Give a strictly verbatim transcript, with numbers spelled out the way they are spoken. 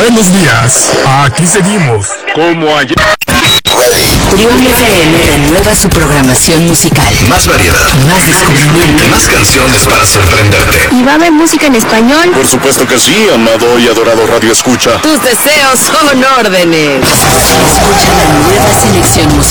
Buenos días, aquí seguimos, como ayer. Trión F M renueva su programación musical. Más variedad, más descubrimiento, más canciones para sorprenderte. ¿Y va a haber música en español? Por supuesto que sí, amado y adorado Radio Escucha. Tus deseos son órdenes. Escucha la nueva selección musical.